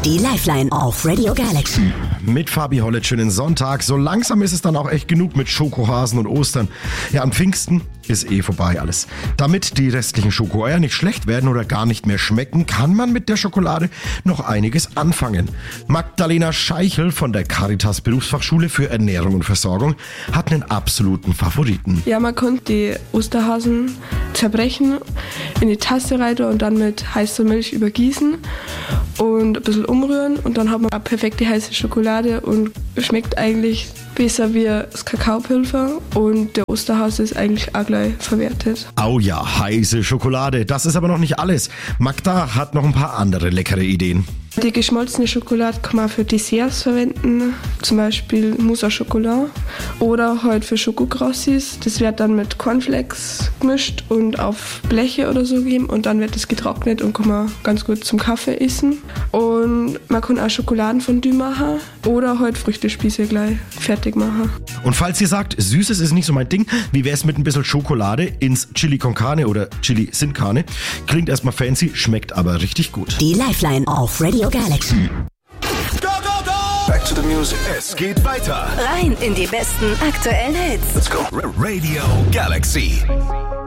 Die Lifeline auf Radio Galaxy. Mit Fabi Hollett, schönen Sonntag. So langsam ist es dann auch echt genug mit Schokohasen und Ostern. Ja, an Pfingsten ist vorbei alles. Damit die restlichen Schokoeier nicht schlecht werden oder gar nicht mehr schmecken, kann man mit der Schokolade noch einiges anfangen. Magdalena Scheichel von der Caritas Berufsfachschule für Ernährung und Versorgung hat einen absoluten Favoriten. Ja, man konnte die Osterhasen zerbrechen, in die Tasse rein und dann mit heißer Milch übergießen und ein bisschen umrühren und dann hat man eine perfekte heiße Schokolade und schmeckt eigentlich besser wie das Kakaopulver und der Osterhase ist eigentlich auch gleich verwertet. Oh ja, heiße Schokolade. Das ist aber noch nicht alles. Magda hat noch ein paar andere leckere Ideen. Die geschmolzene Schokolade kann man für Desserts verwenden, zum Beispiel Mousse au Chocolat oder heute für Schokogrossis. Das wird dann mit Cornflakes gemischt und auf Bleche oder so geben und dann wird es getrocknet und kann man ganz gut zum Kaffee essen. Und man kann auch Schokoladenfondue machen oder heute Früchtespieße gleich fertig machen. Und falls ihr sagt, Süßes ist nicht so mein Ding, wie wäre es mit ein bisschen Schokolade ins Chili con Carne oder Chili sin Carne? Klingt erstmal fancy, schmeckt aber richtig gut. Die Lifeline auf Radio Galaxy. Go, go, go! Back to the music. Es geht weiter. Rein in die besten aktuellen Hits. Let's go. Radio Galaxy.